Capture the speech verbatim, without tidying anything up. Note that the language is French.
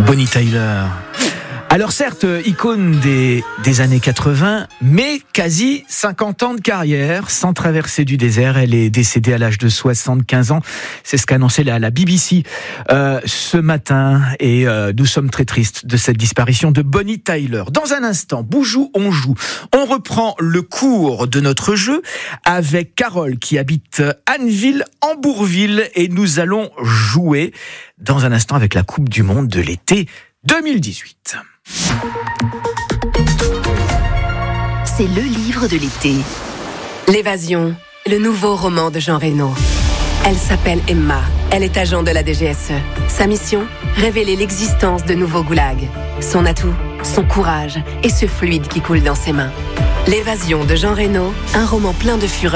Bonnie Tyler. Alors certes, icône des, des années quatre-vingts, mais quasi cinquante ans de carrière, sans traverser du désert. Elle est décédée à l'âge de soixante-quinze ans. C'est ce qu'a annoncé la, la B B C euh, ce matin. Et euh, nous sommes très tristes de cette disparition de Bonnie Tyler. Dans un instant, Boujou, on joue. On reprend le cours de notre jeu avec Carole qui habite Anneville en Bourville. Et nous allons jouer dans un instant avec la Coupe du Monde de l'été deux mille dix-huit. C'est le livre de l'été. L'évasion, le nouveau roman de Jean Reno. Elle s'appelle Emma. Elle est agent de la D G S E. Sa mission, révéler l'existence de nouveaux goulags. Son atout, son courage et ce fluide qui coule dans ses mains. L'évasion de Jean Reno, un roman plein de fureur.